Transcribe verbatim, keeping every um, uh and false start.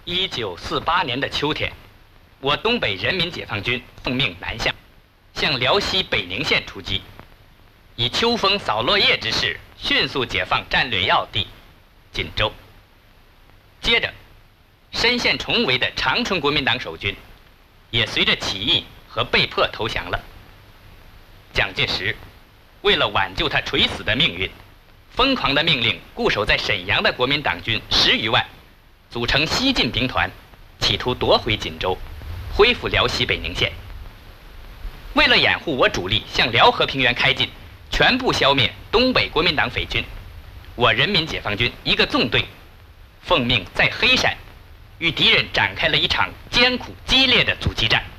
一九四八年的秋天，我东北人民解放军奉命南下，向辽西北宁县出击，以秋风扫落叶之势，迅速解放战略要地锦州。接着，深陷重围的长春国民党守军，也随着起义和被迫投降了。蒋介石为了挽救他垂死的命运，疯狂地命令固守在沈阳的国民党军十余万，组成西进兵团，企图夺回锦州，恢复辽西北宁县。为了掩护我主力向辽河平原开进，全部消灭东北国民党匪军，我人民解放军一个纵队，奉命在黑山与敌人展开了一场艰苦激烈的阻击战。